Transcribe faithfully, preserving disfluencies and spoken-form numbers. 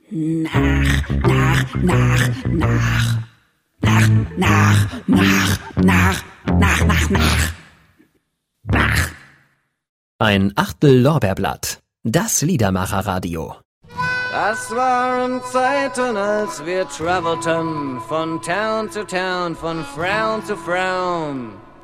Nach, nach, nach, nach. Nach, nach, nach, nach, nach, nach, nach. Nach. Ein Achtel Lorbeerblatt. Das Liedermacher-Radio. Das waren Zeiten, als wir travelten von Town zu Town, von Frown zu Frown.